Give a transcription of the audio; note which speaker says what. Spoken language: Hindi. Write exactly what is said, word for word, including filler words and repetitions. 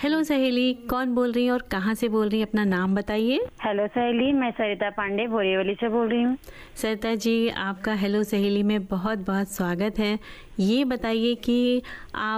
Speaker 1: हेलो सहेली, कौन बोल रही है और कहाँ से बोल रही है? अपना नाम बताइए।
Speaker 2: हेलो सहेली, मैं सरिता पांडे बोरीवली से बोल रही हूँ।
Speaker 1: सरिता जी, आपका हेलो सहेली में बहुत बहुत स्वागत है। ये बताइए कि आप